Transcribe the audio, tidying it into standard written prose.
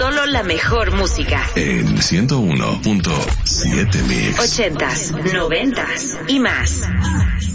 Solo la mejor música. En 101.7 Mix. 80s, 90s y más.